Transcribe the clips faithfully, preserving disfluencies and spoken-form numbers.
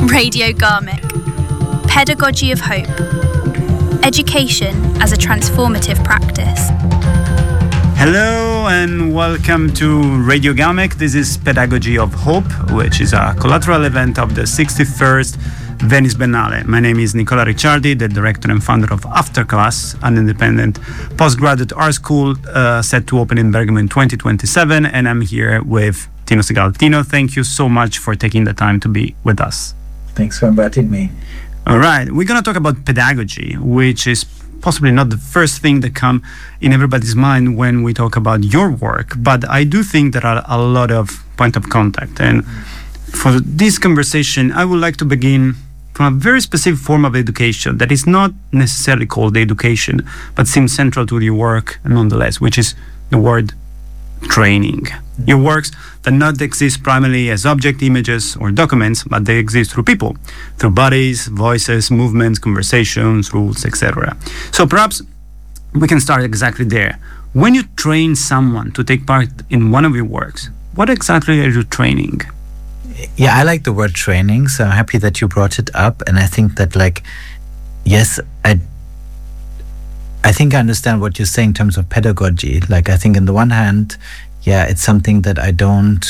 Radio Garmick. Pedagogy of Hope. Education as a transformative practice. Hello and welcome to Radio Garmick. This is Pedagogy of Hope, which is a collateral event of the sixty-first Venice Biennale. My name is Nicola Ricciardi, the director and founder of Afterclass, an independent postgraduate art school uh, set to open in Bergamo in twenty twenty-seven, and I'm here with Tino Segal. Tino, thank you so much for taking the time to be with us. Thanks for inviting me. All right, we're going to talk about pedagogy, which is possibly not the first thing that come in everybody's mind when we talk about your work, but I do think there are a lot of point of contact. And for this conversation, I would like to begin from a very specific form of education that is not necessarily called education, but seems central to your work nonetheless, which is the word training. Mm-hmm. Your works that not exist primarily as object images or documents, but they exist through people, through bodies, voices, movements, conversations, rules, et cetera. So perhaps we can start exactly there. When you train someone to take part in one of your works, what exactly are you training? Yeah, I like the word training, so I'm happy that you brought it up. And I think that, like, yes, I I think I understand what you're saying in terms of pedagogy. Like, I think on the one hand, yeah, it's something that I don't,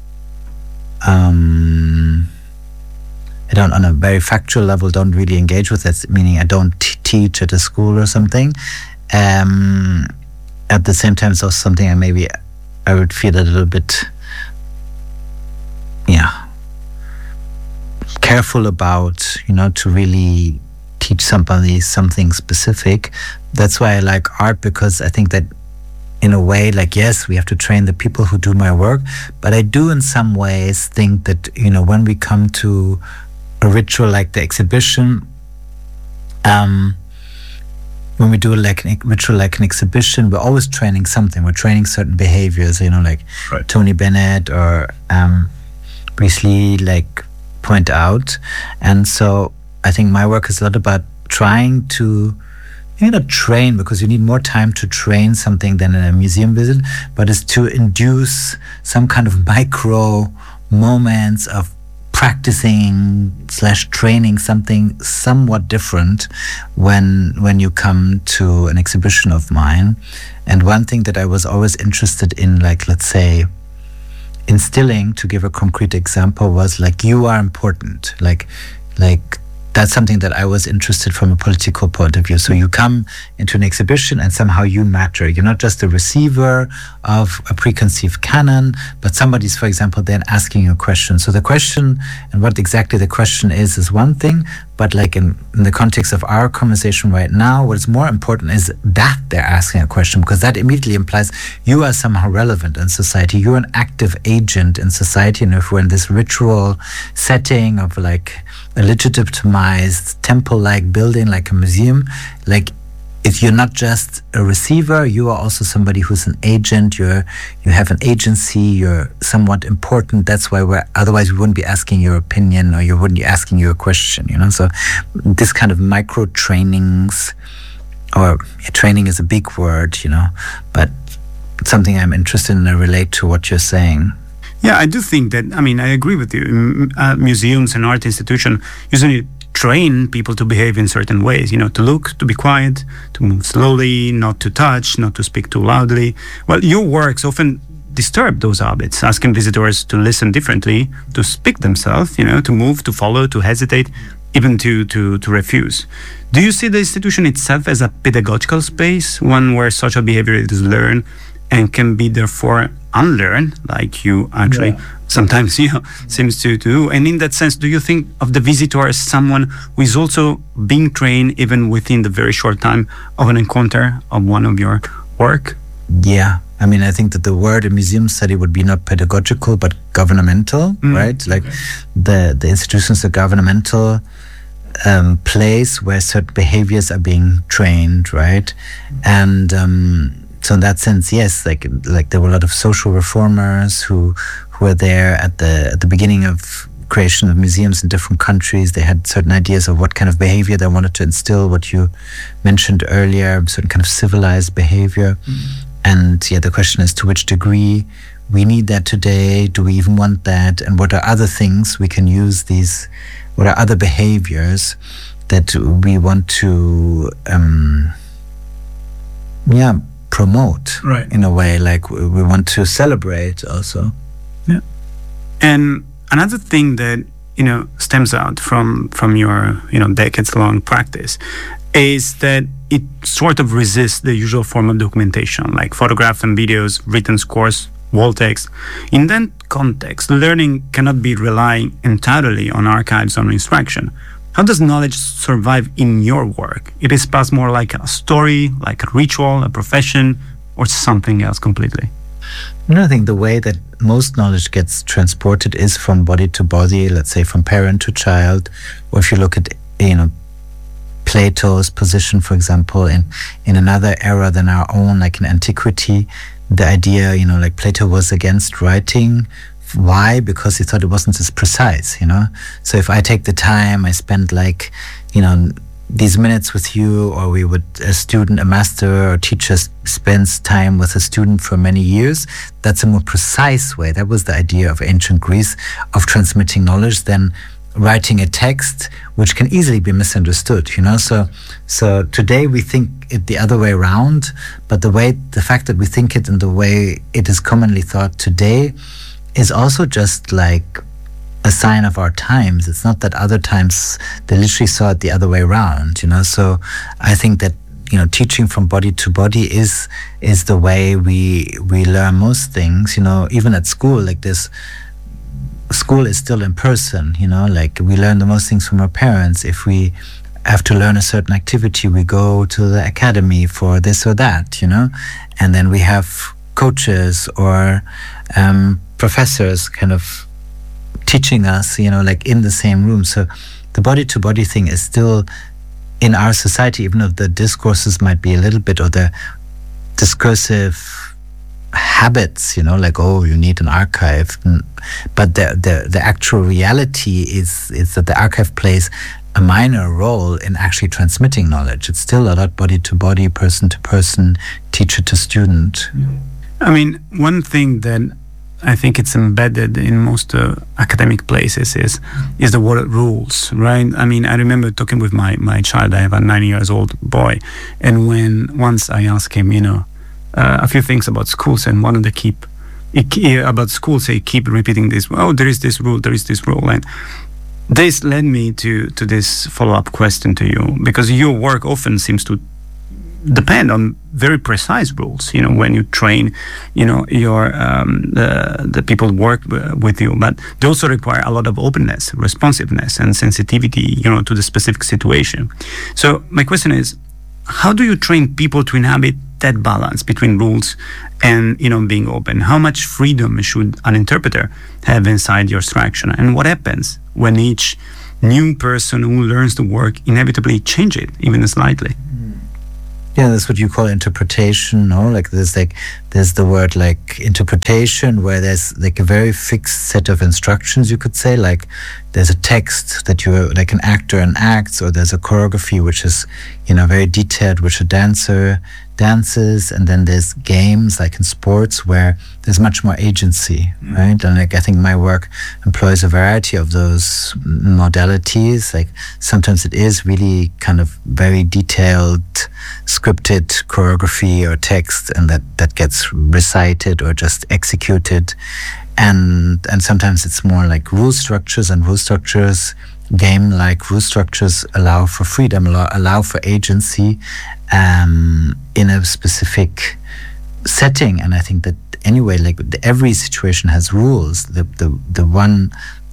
um, I don't, on a very factual level, don't really engage with. That's meaning I don't t- teach at a school or something. Um, at the same time, it's also something I maybe I would feel a little bit, yeah, careful about, you know, to really teach somebody something specific. That's why I like art, because I think that in a way, like, yes, we have to train the people who do my work, but I do in some ways think that, you know, when we come to a ritual like the exhibition, um, when we do like a ritual like an exhibition, we're always training something. We're training certain behaviors, you know, like right. Tony Bennett or um, Bruce Lee, like, point out. And so I think my work is a lot about trying to, maybe not train, because you need more time to train something than in a museum visit, but it's to induce some kind of micro moments of practicing slash training something somewhat different when when you come to an exhibition of mine. And one thing that I was always interested in, like, let's say, instilling, to give a concrete example, was like, you are important. Like, like that's something that I was interested from a political point of view. So you come into an exhibition and somehow you matter. You're not just a receiver of a preconceived canon, but somebody's, for example, then asking you a question. So the question and what exactly the question is is one thing, but like in, in the context of our conversation right now, what's more important is that they're asking a question, because that immediately implies you are somehow relevant in society. You're an active agent in society. And if we're in this ritual setting of like a legitimized temple-like building, like a museum, like, if you're not just a receiver, you are also somebody who's an agent. You're, you have an agency. You're somewhat important. That's why we're, otherwise we wouldn't be asking your opinion, or you wouldn't be asking you a question, you know? So this kind of micro trainings, or yeah, training is a big word, you know, but it's something I'm interested in and relate to what you're saying. Yeah, I do think that, I mean, I agree with you. Uh, museums and art institutions usually train people to behave in certain ways, you know, to look, to be quiet, to move slowly, not to touch, not to speak too loudly. Well, your works often disturb those habits, asking visitors to listen differently, to speak themselves, you know, to move, to follow, to hesitate, even to, to, to refuse. Do you see the institution itself as a pedagogical space, one where social behavior is learned and can be therefore unlearned, like you actually yeah. sometimes, you know, seems to do? And in that sense, do you think of the visitor as someone who is also being trained even within the very short time of an encounter of one of your work? Yeah. I mean, I think that the word in museum study would be not pedagogical, but governmental, mm. right? Like okay. the, the institutions are governmental um, place where certain behaviors are being trained, right? And um, so in that sense, yes, like like there were a lot of social reformers who who were there at the at the beginning of creation of museums in different countries. They had certain ideas of what kind of behavior they wanted to instill, what you mentioned earlier, certain kind of civilized behavior. Mm-hmm. And yeah, the question is to which degree we need that today. Do we even want that? And what are other things we can use these what are other behaviors that we want to um, yeah promote, right, in a way, like we want to celebrate also. Yeah. And another thing that, you know, stems out from from your, you know, decades long practice is that it sort of resists the usual form of documentation, like photographs and videos, written scores, wall text. In that context, learning cannot be relying entirely on archives or instruction. How does knowledge survive in your work? It is passed more like a story, like a ritual, a profession, or something else completely? No, I think the way that most knowledge gets transported is from body to body, let's say from parent to child. Or if you look at, you know, Plato's position, for example, in, in another era than our own, like in antiquity, the idea, you know, like Plato was against writing. Why? Because he thought it wasn't as precise, you know? So if I take the time, I spend like, you know, these minutes with you, or we would, a student, a master or teacher spends time with a student for many years, that's a more precise way. That was the idea of ancient Greece, of transmitting knowledge, than writing a text which can easily be misunderstood, you know? So so today we think it the other way around, but the way, the fact that we think it in the way it is commonly thought today is also just like a sign of our times. It's not that other times they literally saw it the other way around, you know? So I think that, you know, teaching from body to body is is the way we we learn most things, you know? Even at school, like this, school is still in person, you know? Like we learn the most things from our parents. If we have to learn a certain activity, we go to the academy for this or that, you know? And then we have coaches or um, professors kind of teaching us, you know, like in the same room. So the body-to-body thing is still in our society, even though the discourses might be a little bit, or the discursive habits, you know, like, oh, you need an archive. But the the, the actual reality is, is that the archive plays a minor role in actually transmitting knowledge. It's still a lot body-to-body, person-to-person, teacher-to-student. I mean, one thing that I think it's embedded in most uh, academic places is is the word rules, right? I mean, I remember talking with my, my child. I have a nine years old boy, and when once I asked him, you know, uh, a few things about schools, and one of the keep he, about schools, he keep repeating this. Oh, there is this rule, there is this rule, and this led me to to this follow up question to you, because your work often seems to depend on very precise rules, you know, when you train, you know, your um, the, the people work with you, but they also require a lot of openness, responsiveness, and sensitivity, you know, to the specific situation. So my question is, how do you train people to inhabit that balance between rules and, you know, being open? How much freedom should an interpreter have inside your instruction? And what happens when each new person who learns the work inevitably change it, even slightly? Yeah, that's what you call interpretation, no? Like there's like there's the word like interpretation, where there's like a very fixed set of instructions, you could say. Like there's a text that you, like an actor enacts, or there's a choreography which is, you know, very detailed, which a dancer dances, and then there's games like in sports where there's much more agency, mm. right? And like I think my work employs a variety of those modalities. Like sometimes it is really kind of very detailed scripted choreography or text, and that that gets recited or just executed, and and sometimes it's more like rule structures, and rule structures, game like rule structures allow for freedom, allow, allow for agency um, in a specific setting. And I think that anyway, like every situation has rules. The the the one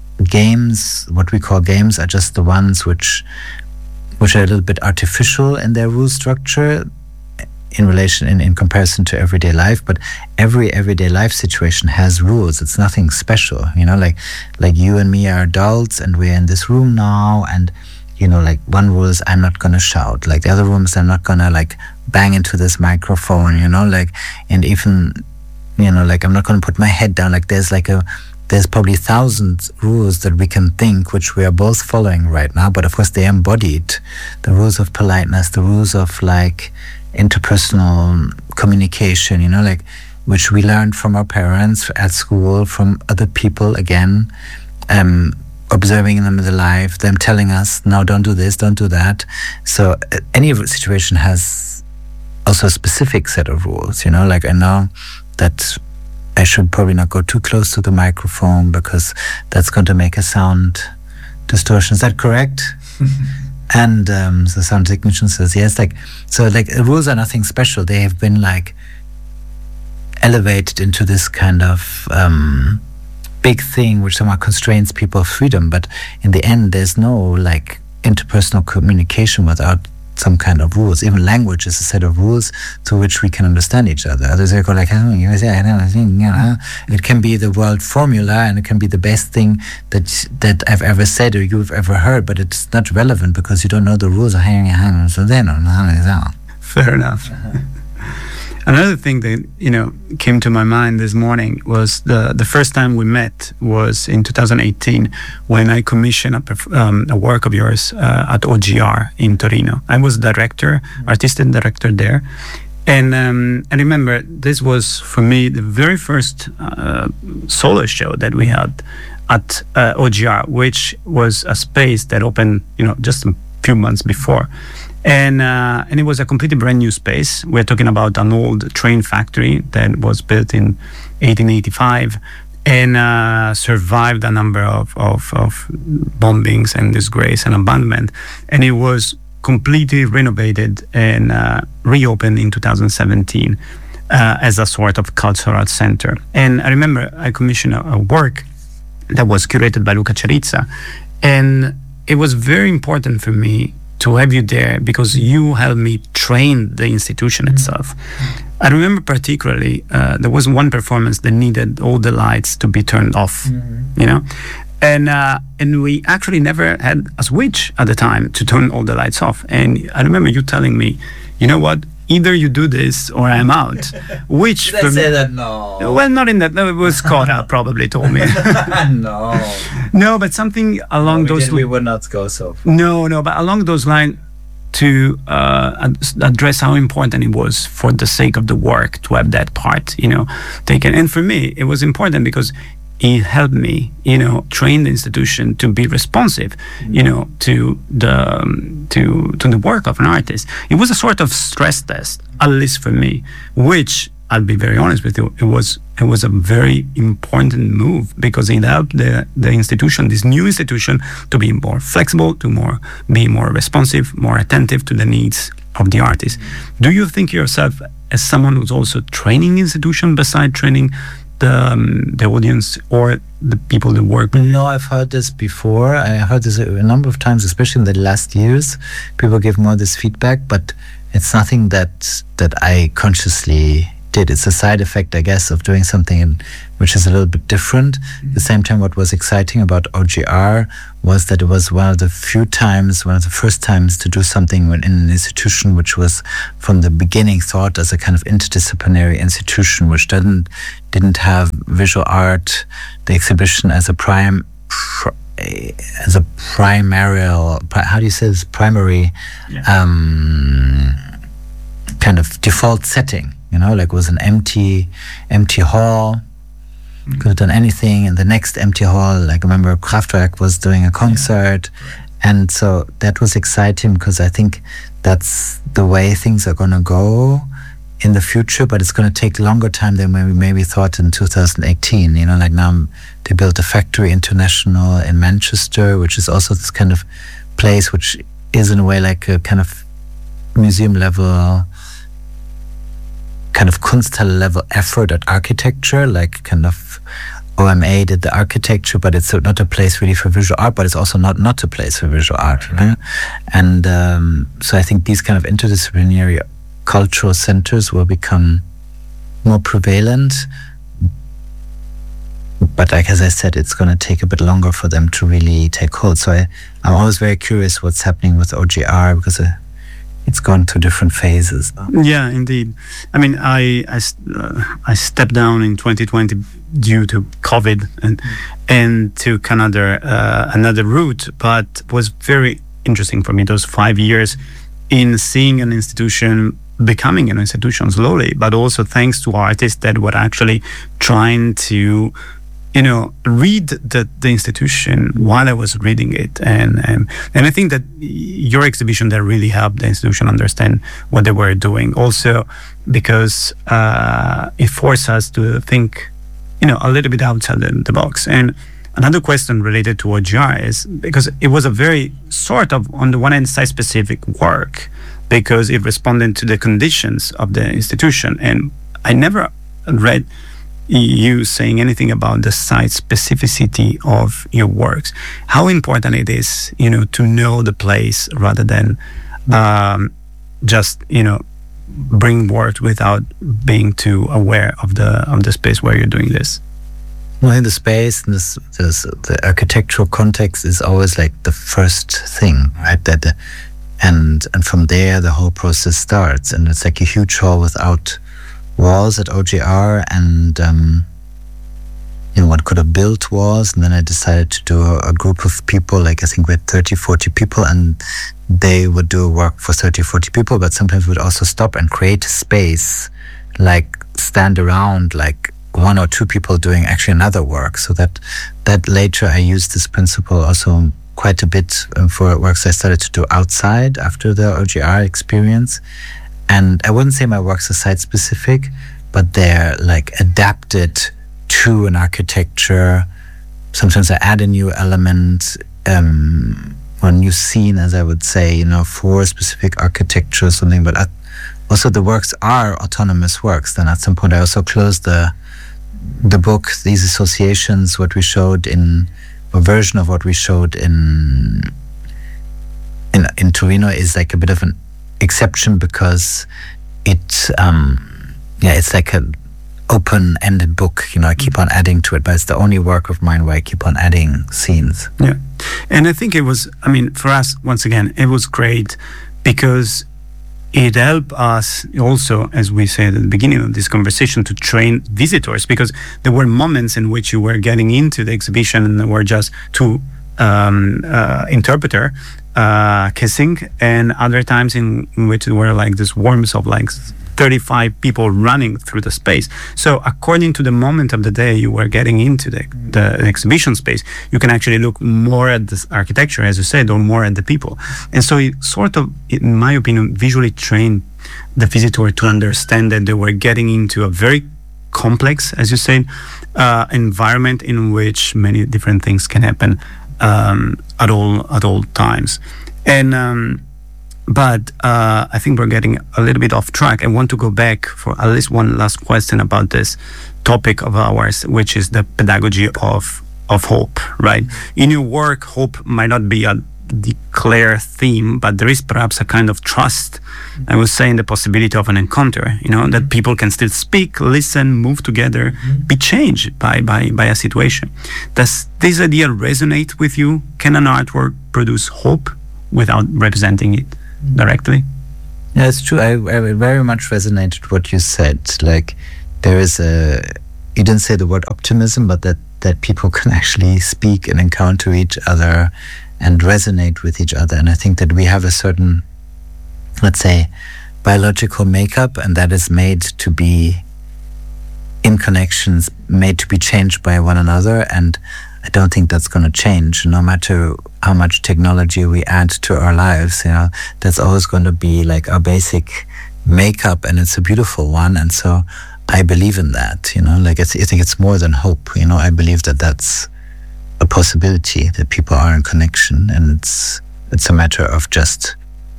games, what we call games, are just the ones which which are a little bit artificial in their rule structure in relation, in, in comparison to everyday life. But every everyday life situation has rules. It's nothing special, you know, like like you and me are adults and we're in this room now, and you know, like one rule is I'm not gonna shout. Like the other rooms, I'm not gonna like bang into this microphone, you know, like, and even, you know, like I'm not gonna put my head down. Like there's like a there's probably thousands rules that we can think, which we are both following right now, but of course they embodied the rules of politeness, the rules of like interpersonal communication, you know, like which we learned from our parents at school, from other people again. Um, observing them in the life, them telling us, no, don't do this, don't do that. So uh, any situation has also a specific set of rules, you know, like I know that I should probably not go too close to the microphone because that's going to make a sound distortion. Is that correct? And um, the sound technician says, yes, like, so like the rules are nothing special. They have been like elevated into this kind of um, big thing which somehow constrains people's freedom. But in the end, there's no like interpersonal communication without some kind of rules. Even language is a set of rules through which we can understand each other. Others go like, oh, you say, I don't think, you know. It can be the world formula, and it can be the best thing that that I've ever said or you've ever heard, but it's not relevant because you don't know the rules of hanging hanging. So then, fair enough. Uh-huh. Another thing that, you know, came to my mind this morning was the the first time we met was in two thousand eighteen when I commissioned a, perf- um, a work of yours uh, at O G R in Torino. I was director, artistic director there. And um, I remember this was, for me, the very first uh, solo show that we had at uh, O G R, which was a space that opened, you know, just a few months before. And uh, and it was a completely brand new space. We're talking about an old train factory that was built in eighteen eighty-five and uh, survived a number of, of, of bombings and disgrace and abandonment. And it was completely renovated and uh, reopened in two thousand seventeen uh, as a sort of cultural center. And I remember I commissioned a, a work that was curated by Luca Cerizza. And it was very important for me to have you there because you helped me train the institution itself. Mm-hmm. I remember particularly uh, there was one performance that needed all the lights to be turned off, mm-hmm. you know, and uh, and we actually never had a switch at the time to turn all the lights off. And I remember you telling me, you know what? Either you do this or I'm out. Which Did I say that? No. Well, not in that. No, it was Cora probably told me. no. No, but something along no, we those. Did, we would not go so far. No, no, but along those lines, to uh, ad- address how important it was for the sake of the work to have that part, you know, taken. And for me, it was important because it helped me, you know, train the institution to be responsive, mm-hmm. you know, to the um, to to the work of an artist. It was a sort of stress test, at least for me, which I'll be very honest with you, it was it was a very important move because it helped the the institution, this new institution, to be more flexible, to more be more responsive, more attentive to the needs of the artist. Mm-hmm. Do you think yourself as someone who's also training the institution beside training The, um, the audience or the people that work? No, I've heard this before. I heard this a, a number of times, especially in the last years. People give more this feedback, but it's nothing that that I consciously did. It's a side effect, I guess, of doing something in, which is a little bit different. Mm-hmm. At the same time, what was exciting about O G R was that it was one of the few times, one of the first times to do something in an institution which was from the beginning thought as a kind of interdisciplinary institution, which didn't didn't have visual art, the exhibition as a prime pr- as a primary, how do you say this, primary yeah. um, kind of default setting. You know, like it was an empty, empty hall. Mm-hmm. Could have done anything in the next empty hall. Like I remember Kraftwerk was doing a concert, yeah. and so that was exciting because I think that's the way things are going to go in the future. But it's going to take longer time than we maybe thought in two thousand eighteen. You know, like now they built a Factory International in Manchester, which is also this kind of place which is in a way like a kind of museum level, kind of Kunsthalle level effort at architecture, like kind of O M A did the architecture, but it's not a place really for visual art, but it's also not not a place for visual art, right? And um, so I think these kind of interdisciplinary cultural centers will become more prevalent, but like as I said, it's going to take a bit longer for them to really take hold. So I, I'm always very curious what's happening with O G R because uh, it's gone through different phases. Yeah, indeed. I mean, I I, uh, I stepped down in twenty twenty due to COVID and mm. and took another uh, another route, but was very interesting for me those five years in seeing an institution becoming an institution slowly, but also thanks to artists that were actually trying to you know, read the, the institution while I was reading it. And, and, and I think that your exhibition there really helped the institution understand what they were doing. Also, because uh, it forced us to think, you know, a little bit outside the, the box. And another question related to O G R is because it was a very sort of, on the one hand, site-specific work, because it responded to the conditions of the institution. And I never read you saying anything about the site specificity of your works. How important it is, you know, to know the place rather than um, just, you know, bring work without being too aware of the of the space where you're doing this. Well, in the space, this, this, the architectural context is always like the first thing, right? That, the, and and from there the whole process starts, and it's like a huge hall without walls at O G R, and um, you know, one could have built walls, and then I decided to do a, a group of people, like I think we had thirty, forty people, and they would do work for thirty, forty people, but sometimes would also stop and create space, like stand around, like one or two people doing actually another work. So that that later I used this principle also quite a bit um, for works I started to do outside after the O G R experience. And I wouldn't say my works are site specific, but they're like adapted to an architecture. Sometimes I add a new element, um, or a new scene, as I would say, you know, for a specific architecture or something. But also the works are autonomous works. Then at some point I also closed the the book, these associations, what we showed in, a version of what we showed in in in Torino is like a bit of an exception, because it um yeah it's like an open-ended book, you know. I keep on adding to it, but it's the only work of mine where I keep on adding scenes. Yeah, and I think it was, I mean, for us, once again, it was great because it helped us also, as we said at the beginning of this conversation, to train visitors, because there were moments in which you were getting into the exhibition and there were just two um, uh, interpreter uh, kissing, and other times in, in which there were like this swarms of like thirty-five people running through the space. So according to the moment of the day you were getting into the, the exhibition space, you can actually look more at the architecture, as you said, or more at the people. And so it sort of, in my opinion, visually trained the visitor to understand that they were getting into a very complex, as you said, uh, environment in which many different things can happen um, at all at all times. And um, But uh, I think we're getting a little bit off track. I want to go back for at least one last question about this topic of ours, which is the pedagogy of of hope, right? In your work, hope might not be a declared theme, but there is perhaps a kind of trust, I would say, in the possibility of an encounter, you know, that people can still speak, listen, move together, mm-hmm. be changed by, by, by a situation. Does this idea resonate with you? Can an artwork produce hope without representing it directly? Yeah, it's true. I, I very much resonated what you said. Like, there is a, you didn't say the word optimism, but that, that people can actually speak and encounter each other and resonate with each other. And I think that we have a certain, let's say, biological makeup, and that is made to be in connections, made to be changed by one another. And I don't think that's going to change, no matter how much technology we add to our lives. You know, that's always going to be like our basic makeup, and it's a beautiful one. And so I believe in that. You know, like it's, I think it's more than hope. You know, I believe that that's a possibility, that people are in connection, and it's it's a matter of just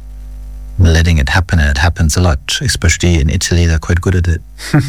letting it happen. And it happens a lot, especially in Italy. They're quite good at it.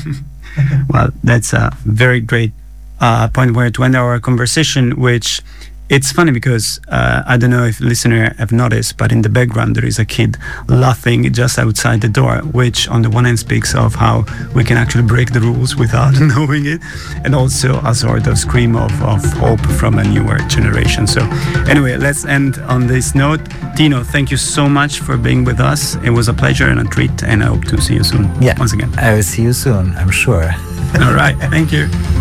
Well, that's a very great Uh, point where to end our conversation, which it's funny because uh, I don't know if listeners have noticed, but in the background there is a kid laughing just outside the door, which on the one hand speaks of how we can actually break the rules without knowing it, and also a sort of scream of, of hope from a newer generation. So anyway, let's end on this note. Tino, thank you so much for being with us. It was a pleasure and a treat, and I hope to see you soon. Yeah, once again. I will see you soon, I'm sure. All right, thank you.